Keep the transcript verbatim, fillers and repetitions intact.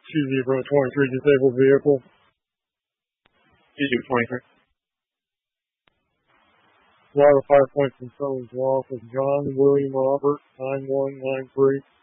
T Z for a twenty-three disabled vehicle. T Z for twenty-three. A lot of five points and so is lost with John William Robert, nine one nine three.